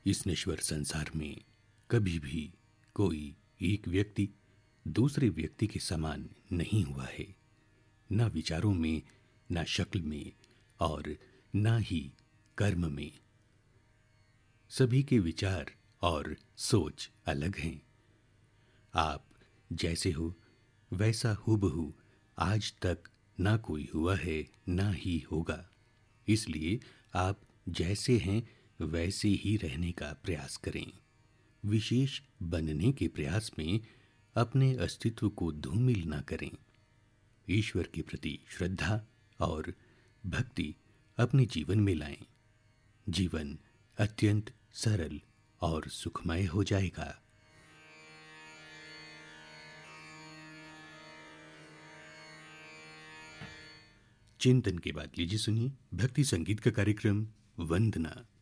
इस नश्वर संसार में कभी भी कोई एक व्यक्ति दूसरे व्यक्ति के समान नहीं हुआ है, ना विचारों में, ना शक्ल में और ना ही कर्म में। सभी के विचार और सोच अलग हैं। आप जैसे हो वैसा हूबहू आज तक ना कोई हुआ है, ना ही होगा। इसलिए आप जैसे हैं वैसे ही रहने का प्रयास करें। विशेष बनने के प्रयास में अपने अस्तित्व को धूमिल ना करें। ईश्वर के प्रति श्रद्धा और भक्ति अपने जीवन में लाएं। जीवन अत्यंत सरल और सुखमय हो जाएगा। चिंतन के बाद लीजिए सुनिए भक्ति संगीत का कार्यक्रम वंदना।